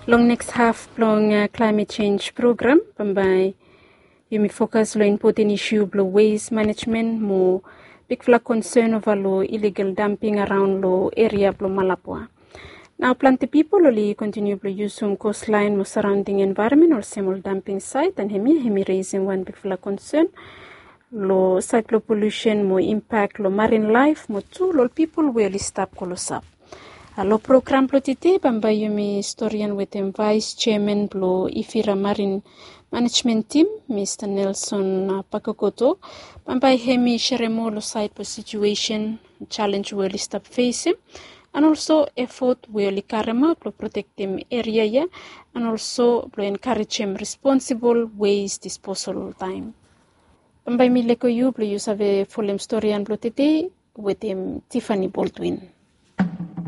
Long next half long climate change program by you focus on important issue below waste management more big flag concern over low illegal dumping around low area below Malapua. Now plenty people only continue to use some coastline more surrounding environment or small dumping site and hemi raising one big flag concern low cyclo pollution more impact low marine life more too low people will stop close-up. Lo program plotite bamba yumi historian with vice chairman blo Ifira Marine Management Team Mr. Nelson Pakokoto bamba hemi sheremo lo site po situation challenge will stop facing and also effort will karema to protect them area ya and also to encourage them responsible waste disposal time. Bamba mi leko you blo you save full historian plotite with Tiffany Baldwin.